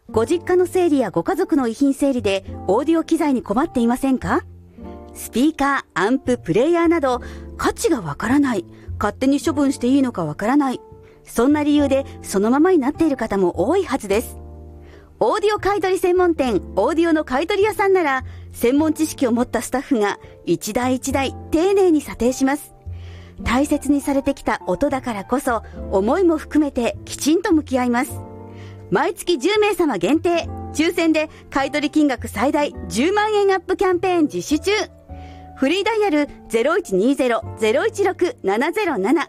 ご実家の整理やご家族の遺品整理でオーディオ機材に困っていませんか？スピーカー、アンプ、プレイヤーなど価値がわからない、勝手に処分していいのかわからない、そんな理由でそのままになっている方も多いはずです。オーディオ買取専門店オーディオの買取屋さんなら、専門知識を持ったスタッフが一台一台丁寧に査定します。大切にされてきた音だからこそ、思いも含めてきちんと向き合います。毎月10名様限定、抽選で買取金額最大10万円アップキャンペーン実施中。フリーダイヤル 0120-016-707